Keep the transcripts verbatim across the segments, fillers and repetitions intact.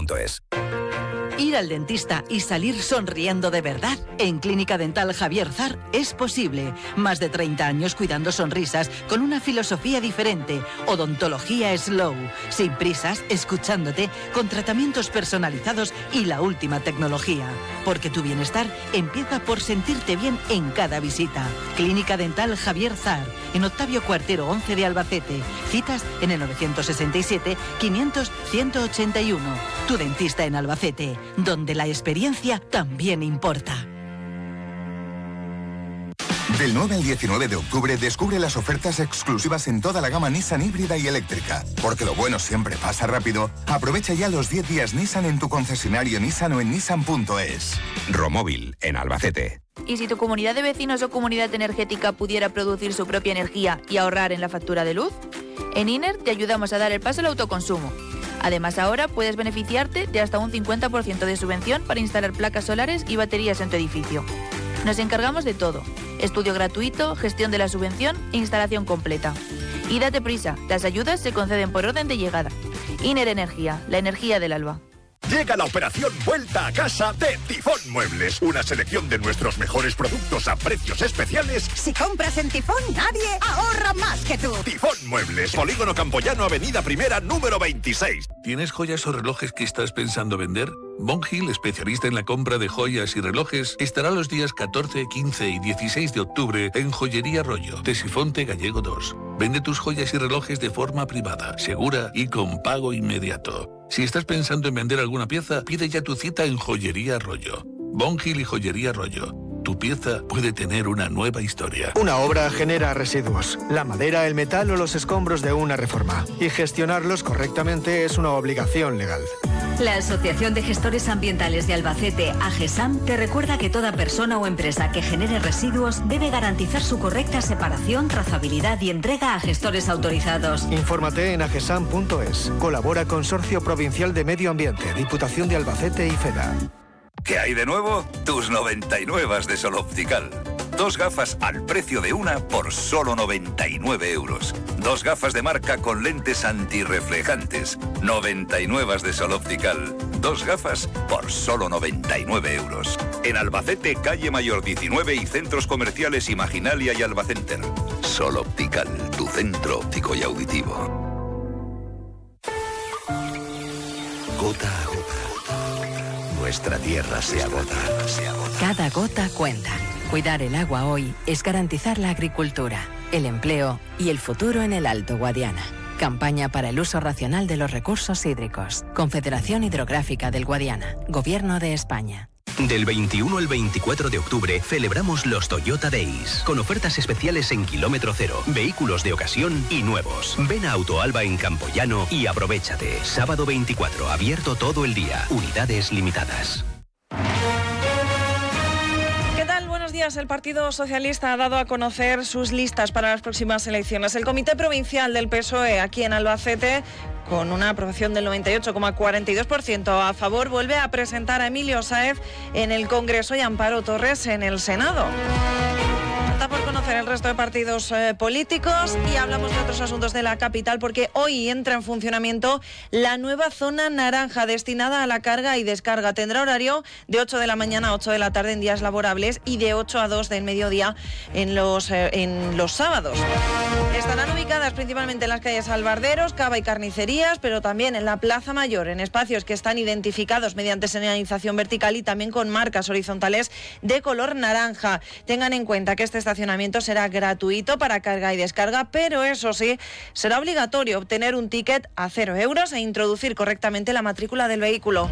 punto es. Ir al dentista y salir sonriendo de verdad. En Clínica Dental Javier Zar es posible. Más de treinta años cuidando sonrisas con una filosofía diferente. Odontología slow, sin prisas, escuchándote, con tratamientos personalizados y la última tecnología. Porque tu bienestar empieza por sentirte bien en cada visita. Clínica Dental Javier Zar, en Octavio Cuartero once de Albacete. Citas en el novecientos sesenta y siete, quinientos, ciento ochenta y uno. Tu dentista en Albacete, donde la experiencia también importa. Del nueve al diecinueve de octubre descubre las ofertas exclusivas en toda la gama Nissan híbrida y eléctrica. Porque lo bueno siempre pasa rápido. Aprovecha ya los diez días Nissan en tu concesionario Nissan o en nissan punto es. Romóvil, en Albacete. ¿Y si tu comunidad de vecinos o comunidad energética pudiera producir su propia energía y ahorrar en la factura de luz? En INER te ayudamos a dar el paso al autoconsumo. Además, ahora puedes beneficiarte de hasta un cincuenta por ciento de subvención para instalar placas solares y baterías en tu edificio. Nos encargamos de todo: estudio gratuito, gestión de la subvención e instalación completa. Y date prisa, las ayudas se conceden por orden de llegada. INER Energía, la energía del alba. Llega la operación Vuelta a Casa de Tifón Muebles. Una selección de nuestros mejores productos a precios especiales. Si compras en Tifón, nadie ahorra más que tú. Tifón Muebles, Polígono Campoyano, Avenida Primera, número veintiséis. ¿Tienes joyas o relojes que estás pensando vender? Von Hill, especialista en la compra de joyas y relojes, estará los días catorce, quince y dieciséis de octubre en Joyería Rollo, de Sifonte Gallego dos. Vende tus joyas y relojes de forma privada, segura y con pago inmediato. Si estás pensando en vender alguna pieza, pide ya tu cita en Joyería Rollo. Von Hill y Joyería Rollo. Tu pieza puede tener una nueva historia. Una obra genera residuos, la madera, el metal o los escombros de una reforma. Y gestionarlos correctamente es una obligación legal. La Asociación de Gestores Ambientales de Albacete, AGESAM, te recuerda que toda persona o empresa que genere residuos debe garantizar su correcta separación, trazabilidad y entrega a gestores autorizados. Infórmate en agesam punto es. Colabora Consorcio Provincial de Medio Ambiente, Diputación de Albacete y FEDA. ¿Qué hay de nuevo? Tus noventa y nueve de Sol Optical. Dos gafas al precio de una por solo noventa y nueve euros. Dos gafas de marca con lentes antirreflejantes. noventa y nueve de Sol Optical. Dos gafas por solo noventa y nueve euros. En Albacete, calle Mayor diecinueve y centros comerciales Imaginalia y Albacenter. Sol Optical, tu centro óptico y auditivo. Gota a gota. Nuestra tierra se agota. Cada gota cuenta. Cuidar el agua hoy es garantizar la agricultura, el empleo y el futuro en el Alto Guadiana. Campaña para el uso racional de los recursos hídricos. Confederación Hidrográfica del Guadiana. Gobierno de España. Del veintiuno al veinticuatro de octubre celebramos los Toyota Days, con ofertas especiales en kilómetro cero, vehículos de ocasión y nuevos. Ven a Autoalba en Campoyano y aprovéchate. Sábado veinticuatro, abierto todo el día, unidades limitadas. Buenos días. El Partido Socialista ha dado a conocer sus listas para las próximas elecciones. El Comité Provincial del P S O E aquí en Albacete, con una aprobación del noventa y ocho coma cuarenta y dos por ciento a favor, vuelve a presentar a Emilio Sáez en el Congreso y a Amparo Torres en el Senado. Falta por conocer el resto de partidos eh, políticos y hablamos de otros asuntos de la capital, porque hoy entra en funcionamiento la nueva zona naranja destinada a la carga y descarga. Tendrá horario de ocho de la mañana a ocho de la tarde en días laborables y de ocho a dos del mediodía en los, eh, en los sábados. Estarán ubicadas principalmente en las calles Albarderos, Cava y Carnicerías, pero también en la Plaza Mayor, en espacios que están identificados mediante señalización vertical y también con marcas horizontales de color naranja. Tengan en cuenta que este estacionamiento será gratuito para carga y descarga, pero eso sí, será obligatorio obtener un ticket a cero euros e introducir correctamente la matrícula del vehículo.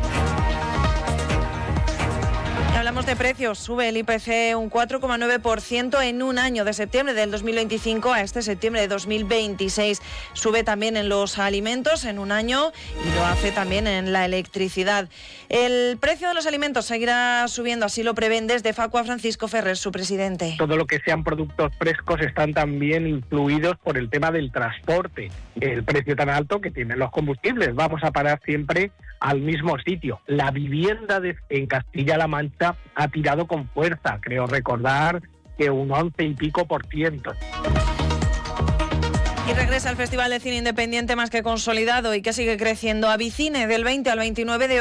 Hablamos de precios. Sube el I P C un cuatro coma nueve por ciento en un año, de septiembre del dos mil veinticinco a este septiembre de dos mil veintiséis. Sube también en los alimentos en un año y lo hace también en la electricidad. El precio de los alimentos seguirá subiendo, así lo prevén desde Facua Francisco Ferrer, su presidente. Todo lo que sean productos frescos están también influidos por el tema del transporte. El precio tan alto que tienen los combustibles. Vamos a parar siempre al mismo sitio. La vivienda de, en Castilla-La Mancha ha tirado con fuerza, creo recordar que un once y pico por ciento. Y regresa el Festival de Cine Independiente más que consolidado y que sigue creciendo. Avicine del veinte al veintinueve de